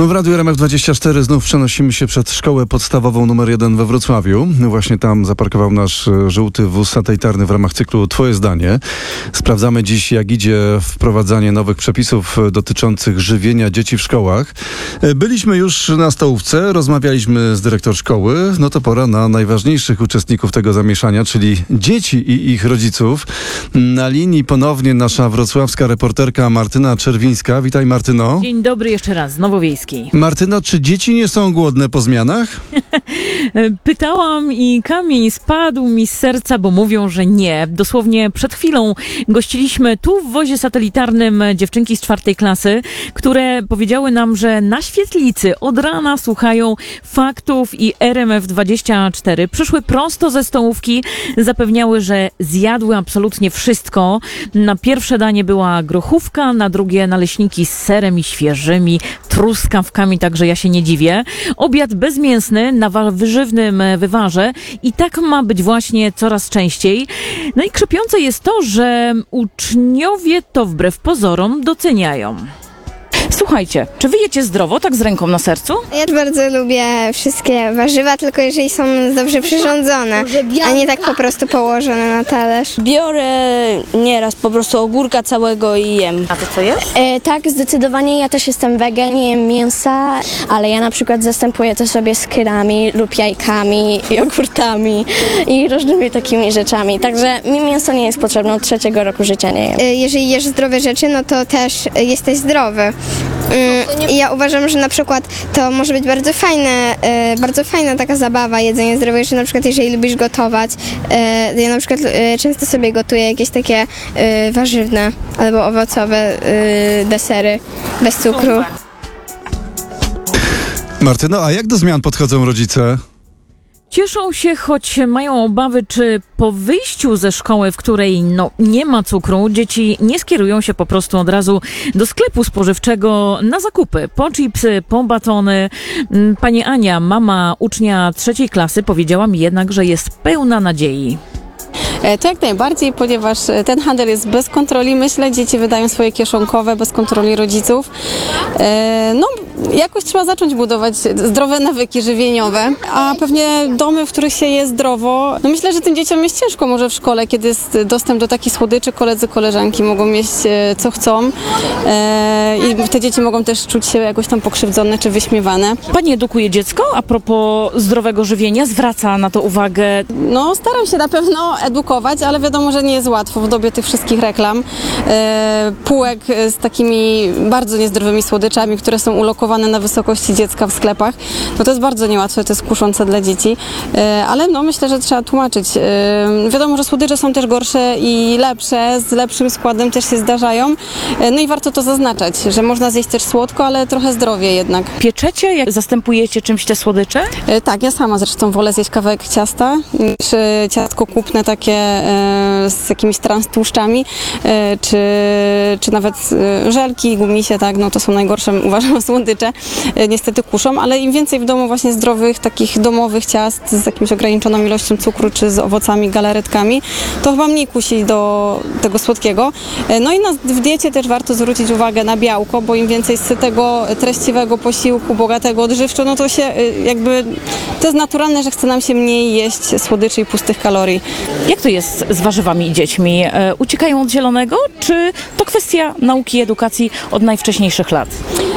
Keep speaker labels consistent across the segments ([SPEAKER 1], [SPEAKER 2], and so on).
[SPEAKER 1] W Radiu RMF24 znów przenosimy się przed szkołę podstawową nr 1 we Wrocławiu. Właśnie tam zaparkował nasz żółty wóz satelitarny w ramach cyklu Twoje zdanie. Sprawdzamy dziś, jak idzie wprowadzanie nowych przepisów dotyczących żywienia dzieci w szkołach. Byliśmy już na stołówce, rozmawialiśmy z dyrektor szkoły. No to pora na najważniejszych uczestników tego zamieszania, czyli dzieci i ich rodziców. Na linii ponownie nasza wrocławska reporterka Martyna Czerwińska. Witaj, Martyno.
[SPEAKER 2] Dzień dobry jeszcze raz z Nowowiejskiej.
[SPEAKER 1] Martyno, czy dzieci nie są głodne po zmianach?
[SPEAKER 2] Pytałam i kamień spadł mi z serca, bo mówią, że nie. Dosłownie przed chwilą gościliśmy tu w wozie satelitarnym dziewczynki z 4. klasy, które powiedziały nam, że na świetlicy od rana słuchają faktów i RMF24. Przyszły prosto ze stołówki, zapewniały, że zjadły absolutnie wszystko. Na pierwsze danie była grochówka, na drugie naleśniki z serem i świeżymi truskawkami, także ja się nie dziwię. Obiad bezmięsny na wyżywnym wywarze i tak ma być właśnie coraz częściej. No i krzepiące jest to, że uczniowie to wbrew pozorom doceniają. Słuchajcie, czy wy jecie zdrowo, tak z ręką na sercu?
[SPEAKER 3] Ja bardzo lubię wszystkie warzywa, tylko jeżeli są dobrze przyrządzone, a nie tak po prostu położone na talerz.
[SPEAKER 4] Biorę nieraz po prostu ogórka całego i jem.
[SPEAKER 2] A to co jest?
[SPEAKER 5] Tak, zdecydowanie. Ja też jestem wegan, nie jem mięsa, ale ja na przykład zastępuję to sobie skórami lub jajkami, jogurtami i różnymi takimi rzeczami. Także mi mięso nie jest potrzebne, od 3. roku życia nie jem.
[SPEAKER 3] Jeżeli jesz zdrowe rzeczy, no to też jesteś zdrowy. I ja uważam, że na przykład to może być bardzo fajna taka zabawa, jedzenie zdrowe, że na przykład jeżeli lubisz gotować, ja na przykład często sobie gotuję jakieś takie warzywne albo owocowe desery bez cukru.
[SPEAKER 1] Martyno, a jak do zmian podchodzą rodzice?
[SPEAKER 2] Cieszą się, choć mają obawy, czy po wyjściu ze szkoły, w której nie ma cukru, dzieci nie skierują się po prostu od razu do sklepu spożywczego na zakupy. Po chipsy, po batony. Pani Ania, mama ucznia 3. klasy, powiedziała mi jednak, że jest pełna nadziei.
[SPEAKER 6] To jak najbardziej, ponieważ ten handel jest bez kontroli, myślę, dzieci wydają swoje kieszonkowe bez kontroli rodziców. Jakoś trzeba zacząć budować zdrowe nawyki żywieniowe, a pewnie domy, w których się je zdrowo, myślę, że tym dzieciom jest ciężko może w szkole, kiedy jest dostęp do takich słodyczy, koledzy, koleżanki mogą jeść co chcą i te dzieci mogą też czuć się jakoś tam pokrzywdzone czy wyśmiewane.
[SPEAKER 2] Pani edukuje dziecko a propos zdrowego żywienia? Zwraca na to uwagę?
[SPEAKER 6] Staram się na pewno edukować, ale wiadomo, że nie jest łatwo w dobie tych wszystkich reklam, półek z takimi bardzo niezdrowymi słodyczami, które są ulokowane na wysokości dziecka w sklepach. To jest bardzo niełatwe, to jest kuszące dla dzieci, ale myślę, że trzeba tłumaczyć. Wiadomo, że słodycze są też gorsze i lepsze, z lepszym składem też się zdarzają. I warto to zaznaczać, że można zjeść też słodko, ale trochę zdrowie jednak.
[SPEAKER 2] Pieczecie? Jak zastępujecie czymś te słodycze?
[SPEAKER 6] Tak, ja sama zresztą wolę zjeść kawałek ciasta niż ciastko kupne takie z jakimiś transtłuszczami, czy nawet żelki, gumisie, tak, to są najgorsze, uważam, słodycze. Niestety kuszą, ale im więcej w domu właśnie zdrowych, takich domowych ciast z jakimś ograniczoną ilością cukru, czy z owocami, galaretkami, to chyba mniej kusi do tego słodkiego. I w diecie też warto zwrócić uwagę na białko, bo im więcej sytego, treściwego posiłku, bogatego odżywczo, to się to jest naturalne, że chce nam się mniej jeść słodyczy i pustych kalorii.
[SPEAKER 2] Jak to jest z warzywami i dziećmi? Uciekają od zielonego, czy to kwestia nauki i edukacji od najwcześniejszych lat?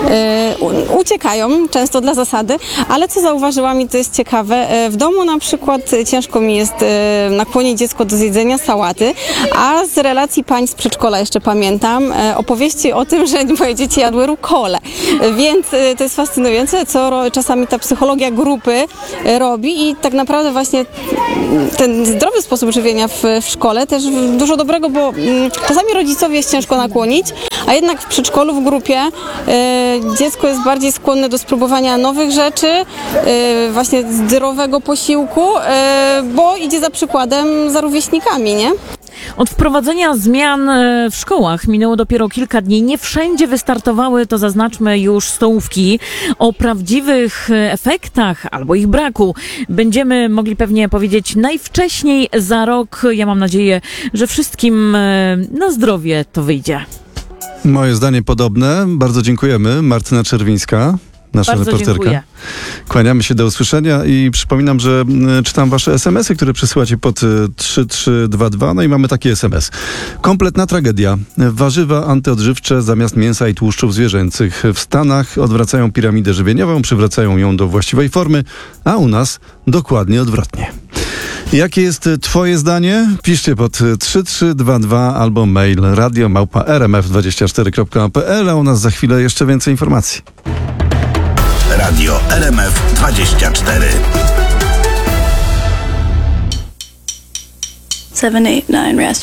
[SPEAKER 6] Uciekają, często dla zasady, ale co zauważyłam i to jest ciekawe, w domu na przykład ciężko mi jest nakłonić dziecko do zjedzenia sałaty, a z relacji pań z przedszkola jeszcze pamiętam opowieści o tym, że moje dzieci jadły rukolę, więc to jest fascynujące, co czasami ta psychologia grupy robi i tak naprawdę właśnie ten zdrowy sposób żywienia w szkole też dużo dobrego, bo czasami rodzicowi jest ciężko nakłonić, a jednak w przedszkolu, w grupie dziecko jest bardziej skłonne do spróbowania nowych rzeczy, właśnie zdrowego posiłku, bo idzie za przykładem za rówieśnikami, nie?
[SPEAKER 2] Od wprowadzenia zmian w szkołach minęło dopiero kilka dni. Nie wszędzie wystartowały, to zaznaczmy, już stołówki. O prawdziwych efektach albo ich braku będziemy mogli pewnie powiedzieć najwcześniej za rok. Ja mam nadzieję, że wszystkim na zdrowie to wyjdzie.
[SPEAKER 1] Moje zdanie podobne. Bardzo dziękujemy. Martyna Czerwińska. nasza
[SPEAKER 2] Bardzo
[SPEAKER 1] reporterka.
[SPEAKER 2] dziękuję.
[SPEAKER 1] Kłaniamy się, do usłyszenia i przypominam, że czytam wasze SMS-y, które przysyłacie pod 3322, no i mamy taki SMS. Kompletna tragedia. Warzywa antyodżywcze zamiast mięsa i tłuszczów zwierzęcych. W Stanach odwracają piramidę żywieniową, przywracają ją do właściwej formy, a u nas dokładnie odwrotnie. Jakie jest twoje zdanie? Piszcie pod 3322 albo mail radio@rmf24.pl, a u nas za chwilę jeszcze więcej informacji.
[SPEAKER 7] Radio RMF24.
[SPEAKER 8] 789 Rest